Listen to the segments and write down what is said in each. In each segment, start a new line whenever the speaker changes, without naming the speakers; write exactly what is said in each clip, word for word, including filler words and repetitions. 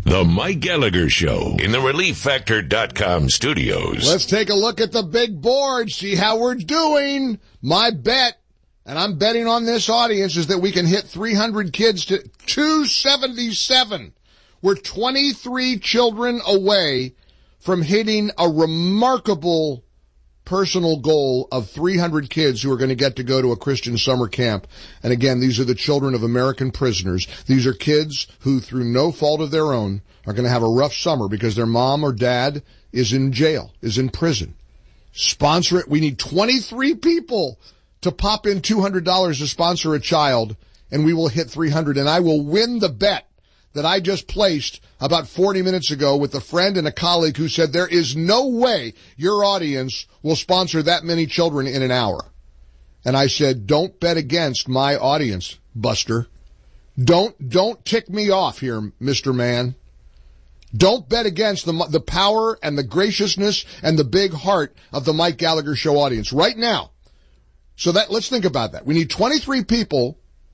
The Mike Gallagher Show in the relief factor dot com studios.
Let's take a look at the big board, see how we're doing. My bet, and I'm betting on this audience, is that we can hit three hundred kids to two seventy-seven. We're twenty-three children away from hitting a remarkable personal goal of three hundred kids who are going to get to go to a Christian summer camp. And again, these are the children of American prisoners. These are kids who, through no fault of their own, are going to have a rough summer because their mom or dad is in jail, is in prison. Sponsor it. We need twenty-three people to pop in two hundred dollars to sponsor a child, and we will hit three hundred. And I will win the bet that I just placed about forty minutes ago with a friend and a colleague who said there is no way your audience will sponsor that many children in an hour. And I said, don't bet against my audience, Buster. Don't, don't tick me off here, Mister Man. Don't bet against the, the power and the graciousness and the big heart of the Mike Gallagher Show audience right now. So that, let's think about that. We need twenty-three people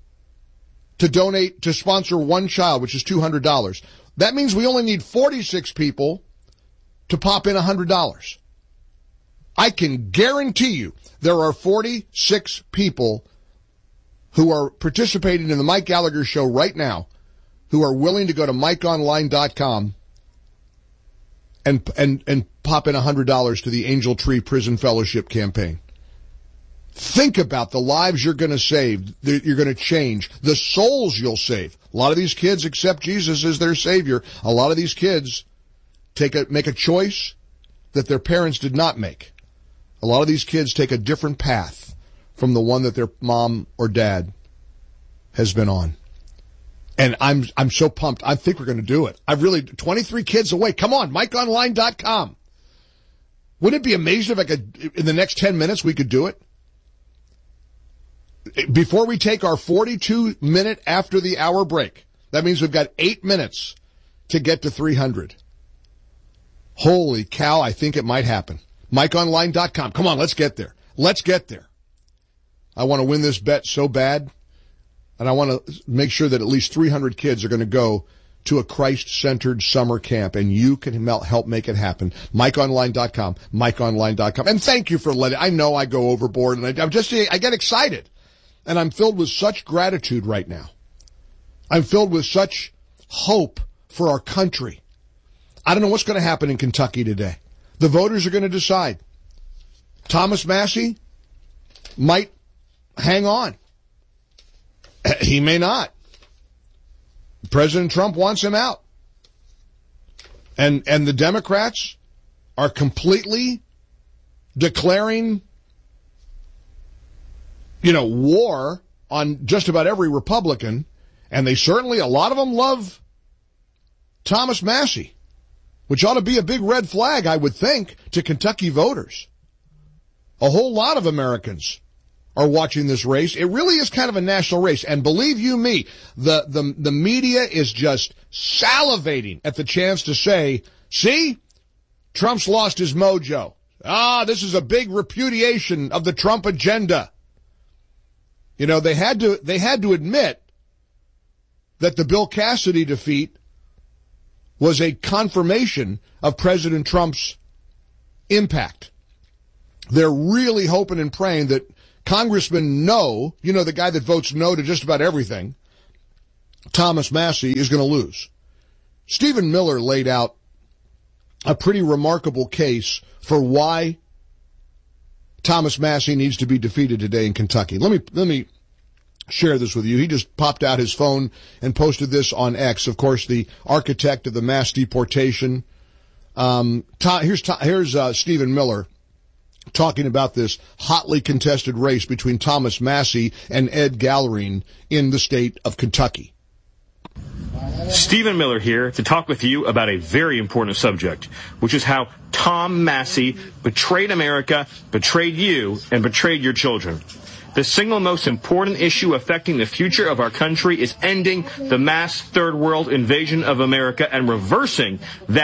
to donate, to sponsor one child, which is two hundred dollars. That means we only need forty-six people to pop in one hundred dollars. I can guarantee you there are forty-six people who are participating in the Mike Gallagher Show right now who are willing to go to mike online dot com and, and, and pop in one hundred dollars to the Angel Tree Prison Fellowship campaign. Think about the lives you're going to save, that you're going to change, the souls you'll save. A lot of these kids accept Jesus as their Savior. A lot of these kids take a, make a choice that their parents did not make. A lot of these kids take a different path from the one that their mom or dad has been on. And I'm I'm so pumped. I think we're going to do it. I've really, twenty-three kids away. Come on, mike online dot com. Wouldn't it be amazing if I could, in the next ten minutes, we could do it? Before we take our forty-two minute after the hour break, that means we've got eight minutes to get to three hundred. Holy cow, I think it might happen. mike online dot com. Come on, let's get there. Let's get there. I want to win this bet so bad, and I want to make sure that at least three hundred kids are going to go to a Christ-centered summer camp, and you can help make it happen. mike online dot com, mike online dot com. And thank you for letting, I know I go overboard, and I, I'm just, I get excited. And I'm filled with such gratitude right now. I'm filled with such hope for our country. I don't know what's going to happen in Kentucky today. The voters are going to decide. Thomas Massie might hang on. He may not. President Trump wants him out. And, and the Democrats are completely declaring, you know, war on just about every Republican, and they certainly, a lot of them love Thomas Massie, which ought to be a big red flag, I would think, to Kentucky voters. A whole lot of Americans are watching this race. It really is kind of a national race, and believe you me, the, the, the media is just salivating at the chance to say, see, Trump's lost his mojo. Ah, this is a big repudiation of the Trump agenda. You know, they had to, they had to admit that the Bill Cassidy defeat was a confirmation of President Trump's impact. They're really hoping and praying that Congressman No, you know, the guy that votes no to just about everything, Thomas Massie, is going to lose. Stephen Miller laid out a pretty remarkable case for why Thomas Massie needs to be defeated today in Kentucky. Let me, let me share this with you. He just popped out his phone and posted this on X. Of course, the architect of the mass deportation. Um, here's, here's, uh, Stephen Miller talking about this hotly contested race between Thomas Massie and Ed Gallerine in the state of Kentucky.
Stephen Miller here to talk with you about a very important subject, which is how Tom Massie betrayed America, betrayed you, and betrayed your children. The single most important issue affecting the future of our country is ending the mass third world invasion of America and reversing that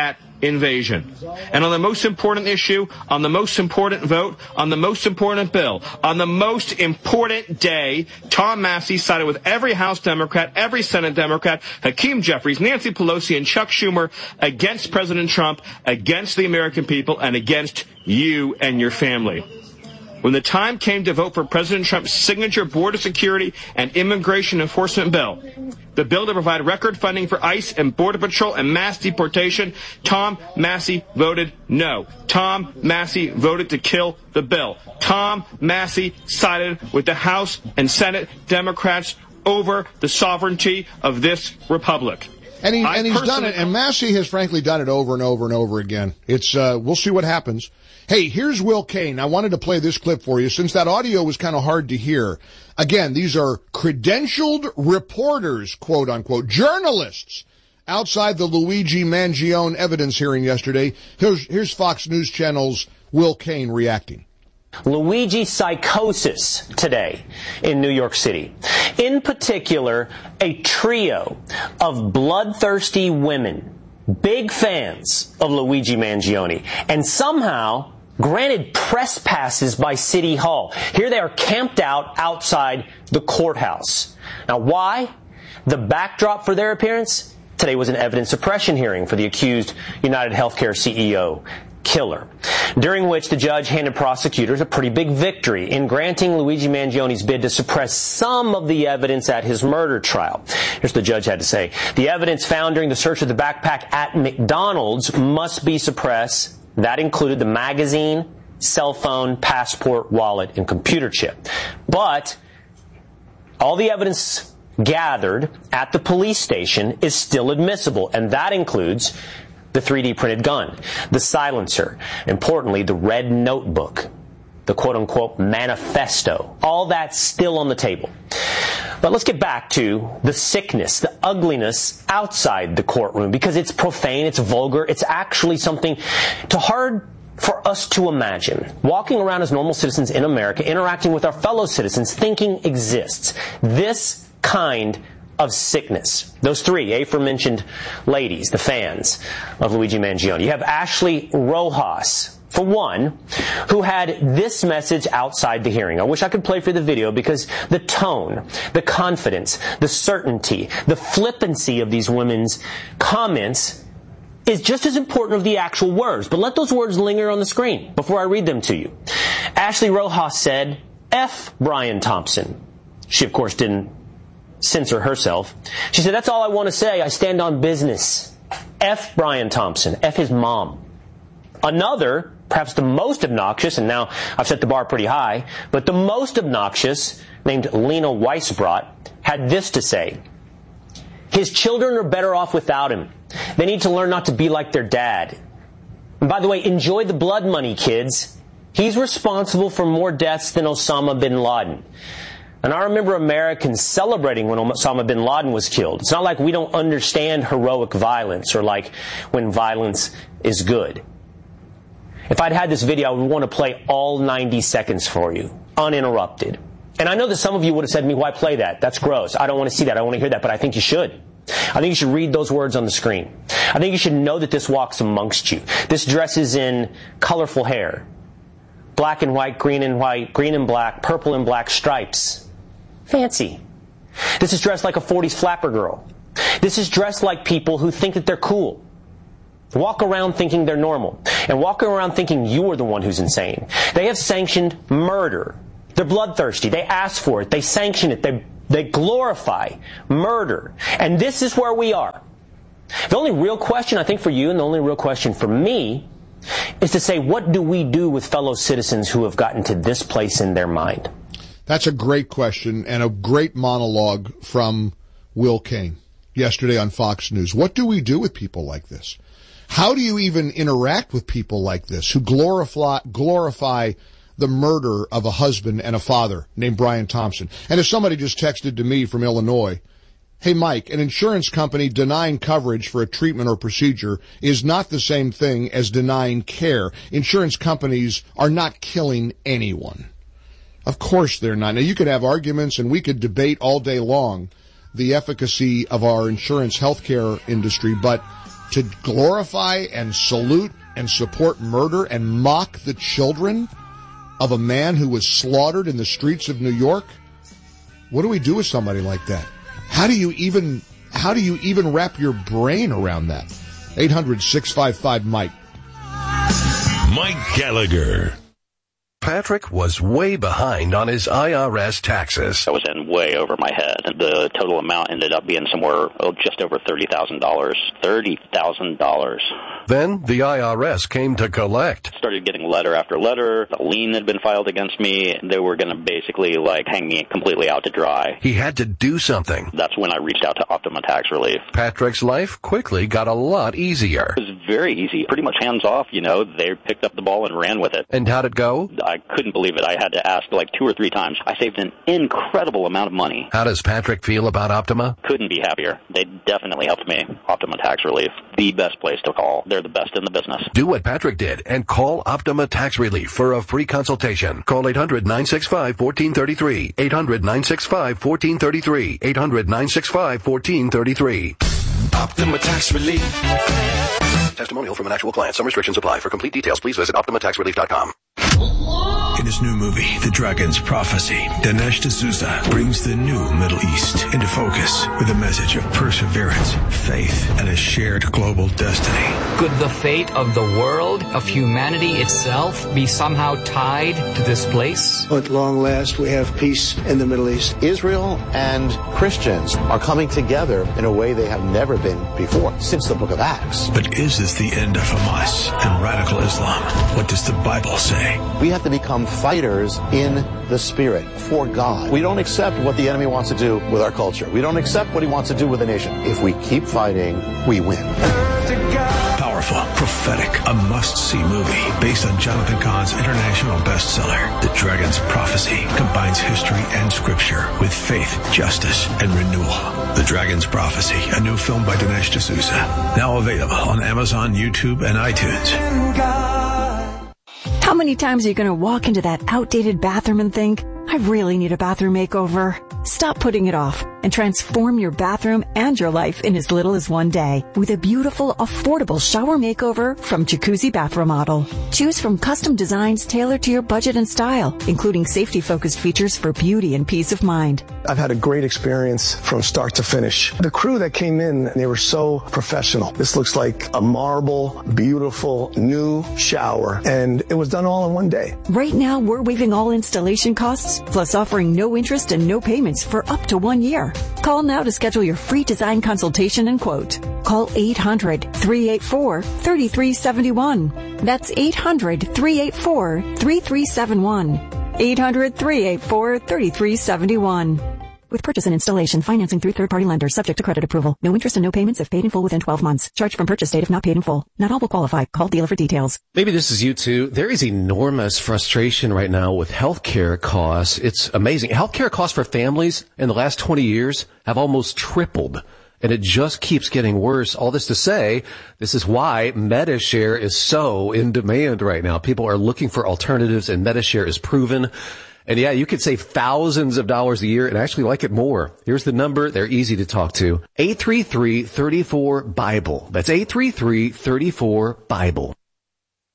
invasion. And on the most important issue, on the most important vote, on the most important bill, on the most important day, Tom Massie sided with every House Democrat, every Senate Democrat, Hakeem Jeffries, Nancy Pelosi, and Chuck Schumer against President Trump, against the American people, and against you and your family. When the time came to vote for President Trump's signature border security and immigration enforcement bill, the bill to provide record funding for ICE and Border Patrol and mass deportation, Tom Massie voted no. Tom Massie voted to kill the bill. Tom Massie sided with the House and Senate Democrats over the sovereignty of this republic.
And, he, and he's done it, and Massie has frankly done it over and over and over again. It's, uh, we'll see what happens. Hey, here's Will Cain. I wanted to play this clip for you since that audio was kind of hard to hear. Again, these are credentialed reporters, quote unquote, journalists outside the Luigi Mangione evidence hearing yesterday. Here's, here's Fox News Channel's Will Cain reacting.
Luigi psychosis today in New York City. In particular, a trio of bloodthirsty women, big fans of Luigi Mangione, and somehow granted press passes by City Hall. Here they are camped out outside the courthouse. Now, why? The backdrop for their appearance? Today was an evidence suppression hearing for the accused United Healthcare C E O killer, during which the judge handed prosecutors a pretty big victory in granting Luigi Mangione's bid to suppress some of the evidence at his murder trial. Here's what the judge had to say. The evidence found during the search of the backpack at McDonald's must be suppressed. That included the magazine, cell phone, passport, wallet, and computer chip. But all the evidence gathered at the police station is still admissible, and that includes the three D printed gun, the silencer, importantly, the red notebook, the quote-unquote manifesto. All that's still on the table. But let's get back to the sickness, the ugliness outside the courtroom, because it's profane, it's vulgar, it's actually something too hard for us to imagine. Walking around as normal citizens in America, interacting with our fellow citizens, thinking exists. This kind of sickness. Those three aforementioned ladies, the fans of Luigi Mangione. You have Ashley Rojas, for one, who had this message outside the hearing. I wish I could play for the video because the tone, the confidence, the certainty, the flippancy of these women's comments is just as important as the actual words. But let those words linger on the screen before I read them to you. Ashley Rojas said, F. Brian Thompson. She, of course, didn't censor herself. She said, that's all I want to say. I stand on business. F. Brian Thompson. F. his mom. Another, perhaps the most obnoxious, and now I've set the bar pretty high, but the most obnoxious, named Lena Weisbrot, had this to say. His children are better off without him. They need to learn not to be like their dad. And by the way, enjoy the blood money, kids. He's responsible for more deaths than Osama bin Laden. And I remember Americans celebrating when Osama bin Laden was killed. It's not like we don't understand heroic violence or like when violence is good. If I'd had this video, I would want to play all ninety seconds for you, uninterrupted. And I know that some of you would have said to me, why play that? That's gross. I don't want to see that. I don't want to hear that. But I think you should. I think you should read those words on the screen. I think you should know that this walks amongst you. This dress is in colorful hair. Black and white, green and white, green and black, purple and black stripes. Fancy. This is dressed like a forties flapper girl. This is dressed like people who think that they're cool. Walk around thinking they're normal. And walk around thinking you're the one who's insane. They have sanctioned murder. They're bloodthirsty. They ask for it. They sanction it. They, they glorify murder. And this is where we are. The only real question, I think, for you, and the only real question for me, is to say, what do we do with fellow citizens who have gotten to this place in their mind?
That's a great question and a great monologue from Will Cain yesterday on Fox News. What do we do with people like this? How do you even interact with people like this who glorify, glorify the murder of a husband and a father named Brian Thompson? And if somebody just texted to me from Illinois, hey, Mike, an insurance company denying coverage for a treatment or procedure is not the same thing as denying care. Insurance companies are not killing anyone. Of course they're not. Now, you could have arguments, and we could debate all day long the efficacy of our insurance healthcare industry, but to glorify and salute and support murder and mock the children of a man who was slaughtered in the streets of New York? What do we do with somebody like that? How do you even, how do you even wrap your brain around that? eight hundred, six five five, Mike.
Mike Gallagher.
Patrick was way behind on his I R S taxes.
I was in way over my head. The total amount ended up being somewhere oh, just over thirty thousand dollars. thirty thousand dollars.
Then the I R S came to collect.
Started getting letter after letter. A lien had been filed against me. They were going to basically like hang me completely out to dry.
He had to do something.
That's when I reached out to Optima Tax Relief.
Patrick's life quickly got a lot easier.
It was very easy. Pretty much hands off, you know. They picked up the ball and ran with it.
And how'd it go?
I couldn't believe it. I had to ask like two or three times. I saved an incredible amount of money.
How does Patrick feel about Optima?
Couldn't be happier. They definitely helped me. Optima Tax Relief, the best place to call. They're the best in the business.
Do what Patrick did and call Optima Tax Relief for a free consultation. Call eight hundred, nine six five, one four three three. eight hundred, nine six five, one four three three. eight hundred, nine six five, one four three three.
Optima Tax Relief.
Testimonial from an actual client. Some restrictions apply. For complete details, please visit optima tax relief dot com.
In his new movie, The Dragon's Prophecy, Dinesh D'Souza brings the new Middle East into focus with a message of perseverance, faith, and a shared global destiny.
Could the fate of the world, of humanity itself, be somehow tied to this place?
At long last, we have peace in the Middle East.
Israel and Christians are coming together in a way they have never been before, since the book of Acts.
But is this the end of Hamas and radical Islam? What does the Bible say?
We have to become fighters in the spirit for God. We don't accept what the enemy wants to do with our culture. We don't accept what he wants to do with the nation. If we keep fighting, we win.
Powerful, prophetic, a must-see movie based on Jonathan Cahn's international bestseller. The Dragon's Prophecy combines history and scripture with faith, justice, and renewal. The Dragon's Prophecy, a new film by Dinesh D'Souza. Now available on Amazon, YouTube, and iTunes.
How many times are you going to walk into that outdated bathroom and think, I really need a bathroom makeover? Stop putting it off and transform your bathroom and your life in as little as one day with a beautiful, affordable shower makeover from Jacuzzi Bath Remodel. Choose from custom designs tailored to your budget and style, including safety-focused features for beauty and peace of mind.
I've had a great experience from start to finish. The crew that came in, they were so professional. This looks like a marble, beautiful, new shower, and it was done all in one day.
Right now, we're waiving all installation costs, plus offering no interest and no payments for up to one year. Call now to schedule your free design consultation and quote. Call eight hundred, three eight four, three three seven one. That's eight hundred, three eight four, three three seven one. eight hundred, three eight four, three three seven one. With purchase and installation, financing through third-party lenders, subject to credit approval. No interest and no payments if paid in full within twelve months. Charged from purchase date if not paid in full. Not all will qualify. Call dealer for details.
Maybe this is you too. There is enormous frustration right now with healthcare costs. It's amazing. Healthcare costs for families in the last twenty years have almost tripled. And it just keeps getting worse. All this to say, this is why Medi-Share is so in demand right now. People are looking for alternatives, and Medi-Share is proven. And yeah, you could save thousands of dollars a year and actually like it more. Here's the number. They're easy to talk to. eight three three, three four, BIBLE. That's eight three three, three four, BIBLE.